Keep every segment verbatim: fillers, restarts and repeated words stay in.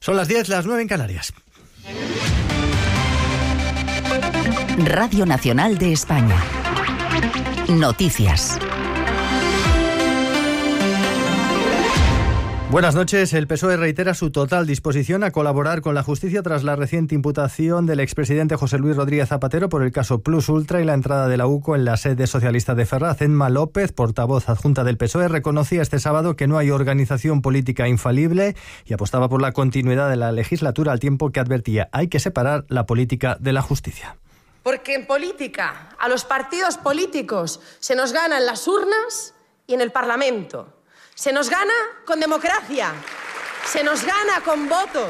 Son las diez, las nueve en Canarias. Radio Nacional de España. Noticias. Buenas noches. El P S O E reitera su total disposición a colaborar con la justicia tras la reciente imputación del expresidente José Luis Rodríguez Zapatero por el caso Plus Ultra y la entrada de la U C O en la sede socialista de Ferraz. Emma López, portavoz adjunta del P S O E, reconocía este sábado que no hay organización política infalible y apostaba por la continuidad de la legislatura, al tiempo que advertía: hay que separar la política de la justicia. Porque en política a los partidos políticos se nos gana en las urnas y en el Parlamento. Se nos gana con democracia, se nos gana con votos.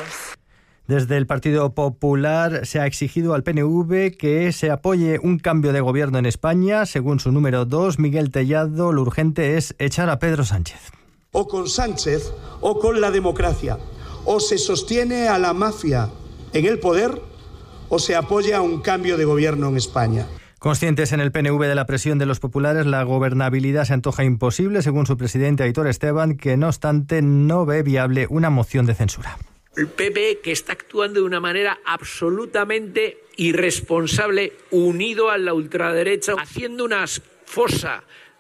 Desde el Partido Popular se ha exigido al P N V que se apoye un cambio de gobierno en España. Según su número dos, Miguel Tellado, lo urgente es echar a Pedro Sánchez. O con Sánchez o con la democracia. O se sostiene a la mafia en el poder o se apoya a un cambio de gobierno en España. Conscientes en el P N V de la presión de los populares, la gobernabilidad se antoja imposible, según su presidente Aitor Esteban, que no obstante no ve viable una moción de censura. El P P, que está actuando de una manera absolutamente irresponsable, unido a la ultraderecha, haciendo una fosa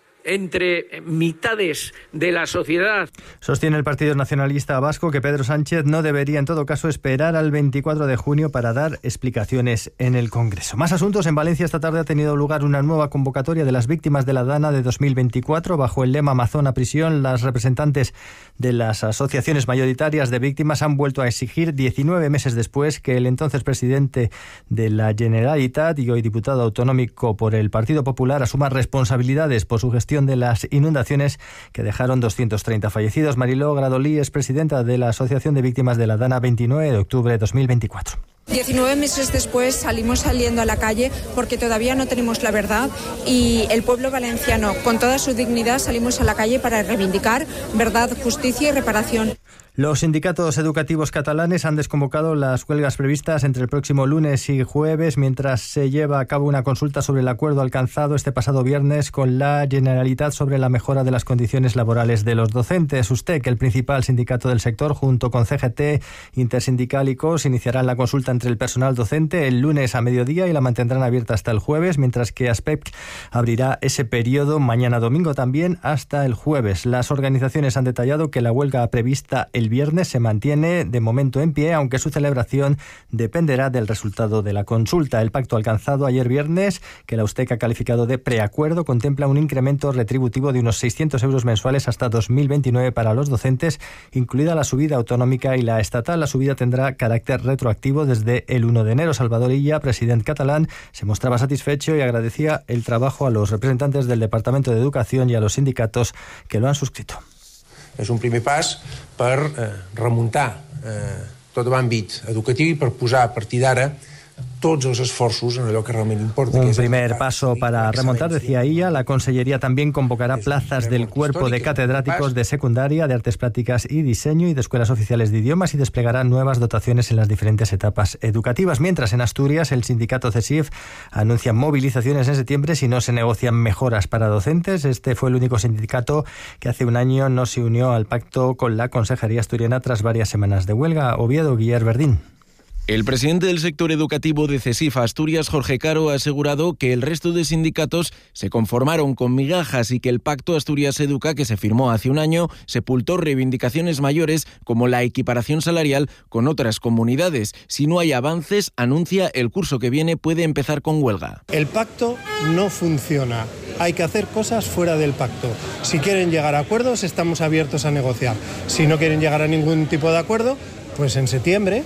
entre mitades de la sociedad. Sostiene el Partido Nacionalista Vasco que Pedro Sánchez no debería en todo caso esperar al veinticuatro de junio para dar explicaciones en el Congreso. Más asuntos. En Valencia esta tarde ha tenido lugar una nueva convocatoria de las víctimas de la Dana de dos mil veinticuatro. Bajo el lema Amazona Prisión, las representantes de las asociaciones mayoritarias de víctimas han vuelto a exigir, diecinueve meses después, que el entonces presidente de la Generalitat y hoy diputado autonómico por el Partido Popular asuma responsabilidades por su gestión de las inundaciones que dejaron doscientos treinta fallecidos. Mariló Gradolí es presidenta de la Asociación de Víctimas de la Dana, veintinueve de octubre de dos mil veinticuatro. diecinueve meses después salimos saliendo a la calle porque todavía no tenemos la verdad y el pueblo valenciano, con toda su dignidad, salimos a la calle para reivindicar verdad, justicia y reparación. Los sindicatos educativos catalanes han desconvocado las huelgas previstas entre el próximo lunes y jueves, mientras se lleva a cabo una consulta sobre el acuerdo alcanzado este pasado viernes con la Generalitat sobre la mejora de las condiciones laborales de los docentes. USTEC, el principal sindicato del sector, junto con C G T, Intersindical y C O S, iniciarán la consulta entre el personal docente el lunes a mediodía y la mantendrán abierta hasta el jueves, mientras que ASPEC abrirá ese periodo mañana domingo también hasta el jueves. Las organizaciones han detallado que la huelga prevista el viernes se mantiene de momento en pie, aunque su celebración dependerá del resultado de la consulta. El pacto alcanzado ayer viernes, que la USTEC ha calificado de preacuerdo, contempla un incremento retributivo de unos seiscientos euros mensuales hasta dos mil veintinueve para los docentes, incluida la subida autonómica y la estatal. La subida tendrá carácter retroactivo desde el uno de enero. Salvador Illa, presidente catalán, se mostraba satisfecho y agradecía el trabajo a los representantes del Departamento de Educación y a los sindicatos que lo han suscrito. És un primer pas per eh, remuntar eh, tot l'àmbit educatiu i per posar a partir d'ara tots els esforços en allò que realment importa. Un primer paso para remontar, decía ella. La Consellería también convocará plazas del cuerpo de catedráticos de secundaria, de artes plásticas y diseño y de escuelas oficiales de idiomas y desplegará nuevas dotaciones en las diferentes etapas educativas. Mientras en Asturias el sindicato CESIF anuncia movilizaciones en septiembre si no se negocian mejoras para docentes. Este fue el único sindicato que hace un año no se unió al pacto con la Consejería Asturiana tras varias semanas de huelga. Oviedo, Guillermo Verdín. El presidente del sector educativo de CESIF Asturias, Jorge Caro, ha asegurado que el resto de sindicatos se conformaron con migajas y que el pacto Asturias Educa, que se firmó hace un año, sepultó reivindicaciones mayores como la equiparación salarial con otras comunidades. Si no hay avances, anuncia, el curso que viene puede empezar con huelga. El pacto no funciona. Hay que hacer cosas fuera del pacto. Si quieren llegar a acuerdos, estamos abiertos a negociar. Si no quieren llegar a ningún tipo de acuerdo, pues en septiembre,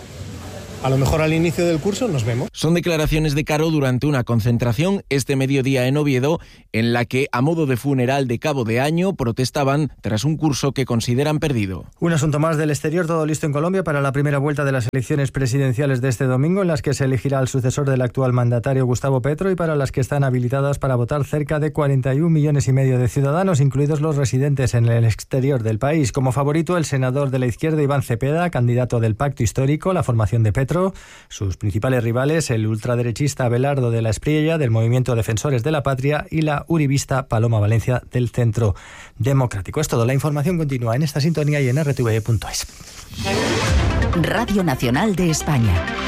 a lo mejor al inicio del curso, nos vemos. Son declaraciones de Caro durante una concentración este mediodía en Oviedo, en la que, a modo de funeral de cabo de año, protestaban tras un curso que consideran perdido. Un asunto más del exterior. Todo listo en Colombia para la primera vuelta de las elecciones presidenciales de este domingo, en las que se elegirá al sucesor del actual mandatario Gustavo Petro y para las que están habilitadas para votar cerca de cuarenta y un millones y medio de ciudadanos, incluidos los residentes en el exterior del país. Como favorito, el senador de la izquierda Iván Cepeda, candidato del Pacto Histórico, la formación de Petro. Sus principales rivales, el ultraderechista Abelardo de la Espriella, del Movimiento Defensores de la Patria, y la uribista Paloma Valencia, del Centro Democrático. Es todo. La información continúa en esta sintonía y en R T V E punto es. Radio Nacional de España.